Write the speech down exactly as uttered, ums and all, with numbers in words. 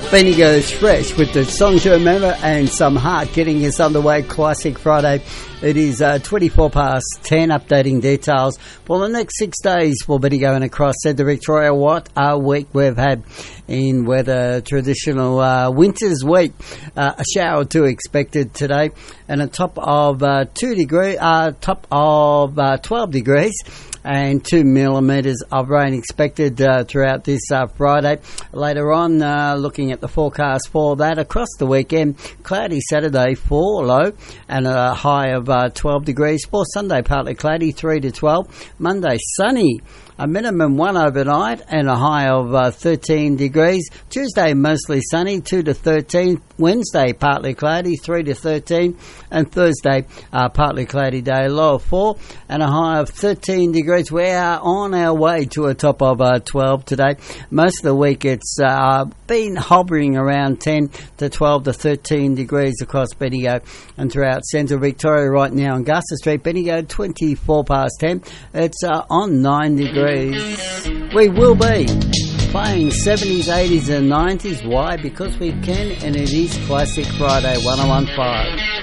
Bendigo's Fresh with the Song to Remember and Some Heart getting us underway. Classic Friday. It is uh, twenty-four past ten, updating details for the next six days for Bendigo and across Central Victoria. What a week we've had in weather. Traditional uh, winter's week. Uh, a shower or two expected today, and a top of uh, two degree, uh, top of uh, twelve degrees. And two millimetres of rain expected uh, throughout this uh, Friday. Later on, uh, looking at the forecast for that across the weekend, cloudy Saturday, four low, and a high of uh, twelve degrees. For Sunday, partly cloudy, three to twelve. Monday, sunny, a minimum one overnight, and a high of uh, thirteen degrees. Tuesday, mostly sunny, two to thirteen. Wednesday, partly cloudy, three to thirteen. And Thursday, uh, partly cloudy day, low of four, and a high of thirteen degrees. We are on our way to a top of uh, twelve today. Most of the week it's uh, been hovering around ten to twelve to thirteen degrees across Bendigo and throughout Central Victoria. Right now on Gusser Street, Bendigo, twenty-four past ten. It's uh, on nine degrees. We will be playing seventies, eighties and nineties. Why? Because we can, and it is Classic Friday one oh one point five.